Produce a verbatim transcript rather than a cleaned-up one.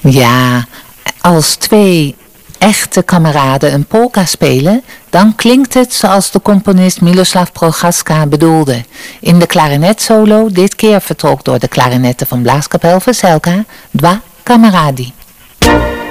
Ja, als twee echte kameraden een polka spelen, dan klinkt het zoals de componist Miloslav Prochaska bedoelde. In de klarinetsolo, dit keer vertolkt door de klarinetten van Blaaskapel Veselka, Dva kamaradi.